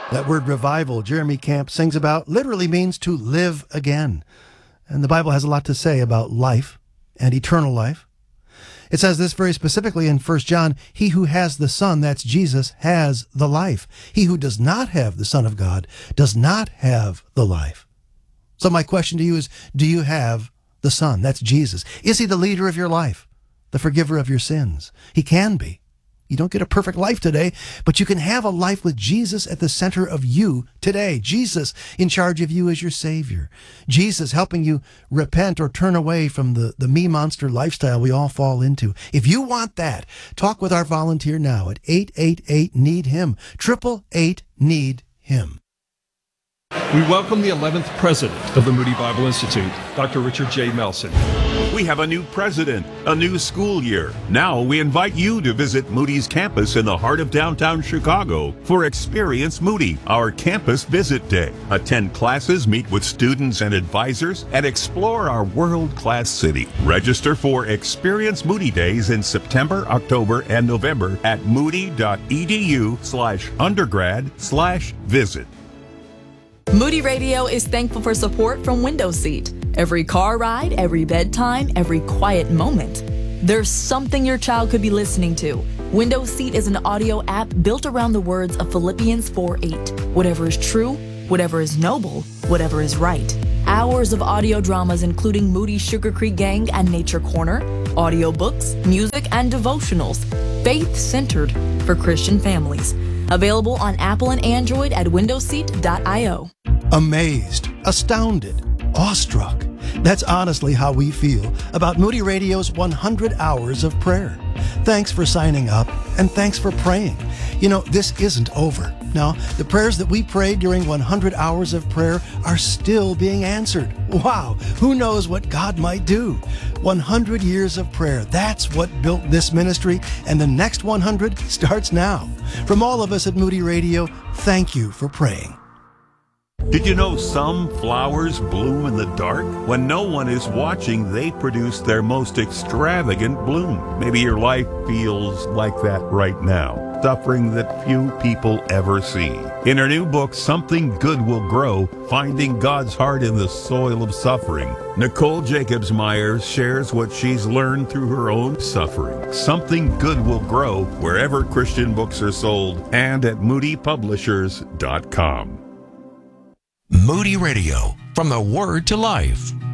That word revival Jeremy Camp sings about literally means to live again. And the Bible has a lot to say about life and eternal life. It says this very specifically in 1 John, he who has the Son, that's Jesus, has the life. He who does not have the Son of God does not have the life. So my question to you is, do you have the Son? That's Jesus. Is he the leader of your life, the forgiver of your sins? He can be. You don't get a perfect life today, but you can have a life with Jesus at the center of you today. Jesus in charge of you as your Savior. Jesus helping you repent or turn away from the me monster lifestyle we all fall into. If you want that, talk with our volunteer now at 888-NEED-HIM, 888-NEED-HIM. We welcome the 11th president of the Moody Bible Institute, Dr. Richard J. Melson. We have a new president, a new school year. Now we invite you to visit Moody's campus in the heart of downtown Chicago for Experience Moody, our campus visit day. Attend classes, meet with students and advisors, and explore our world-class city. Register for Experience Moody Days in September, October, and November at moody.edu/undergrad/visit. Moody Radio is thankful for support from Window Seat. Every car ride, every bedtime, every quiet moment. There's something your child could be listening to. Window Seat is an audio app built around the words of Philippians 4:8. Whatever is true, whatever is noble, whatever is right. Hours of audio dramas including Moody's Sugar Creek Gang and Nature Corner, audiobooks, music, and devotionals. Faith-centered for Christian families. Available on Apple and Android at windowseat.io. Amazed, astounded, awestruck. That's honestly how we feel about Moody Radio's 100 Hours of Prayer. Thanks for signing up, and thanks for praying. You know, this isn't over. No, the prayers that we prayed during 100 Hours of Prayer are still being answered. Wow, who knows what God might do? 100 years of prayer, that's what built this ministry, and the next 100 starts now. From all of us at Moody Radio, thank you for praying. Did you know some flowers bloom in the dark? When no one is watching, they produce their most extravagant bloom. Maybe your life feels like that right now. Suffering that few people ever see. In her new book, Something Good Will Grow, Finding God's Heart in the Soil of Suffering, Nicole Jacobs Myers shares what she's learned through her own suffering. Something Good Will Grow wherever Christian books are sold and at moodypublishers.com. Moody Radio, from the Word to Life.